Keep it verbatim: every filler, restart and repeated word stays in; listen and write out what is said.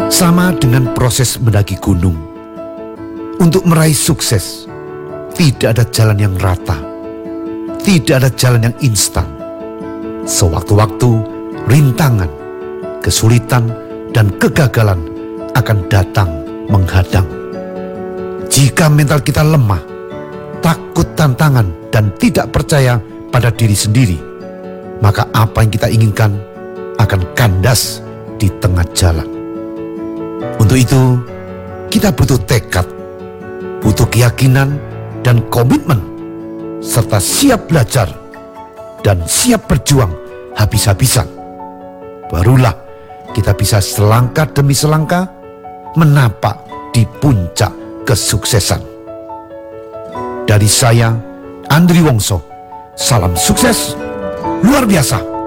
Sama dengan proses mendaki gunung. Untuk meraih sukses, tidak ada jalan yang rata. Tidak ada jalan yang instan. Sewaktu-waktu, rintangan, kesulitan, dan kegagalan akan datang menghadang. Jika mental kita lemah, takut tantangan, dan tidak percaya pada diri sendiri, maka apa yang kita inginkan akan kandas di tengah jalan. Untuk itu, kita butuh tekad, butuh keyakinan dan komitmen, serta siap belajar dan siap berjuang habis-habisan. Barulah kita bisa selangkah demi selangkah menapak di puncak kesuksesan. Dari saya, Andri Wongso, salam sukses luar biasa.